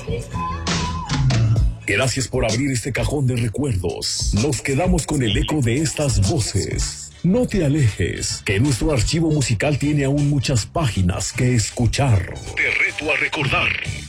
Gracias por abrir este cajón de recuerdos. Nos quedamos con el eco de estas voces. No te alejes, que nuestro archivo musical tiene aún muchas páginas que escuchar. Te reto a recordar.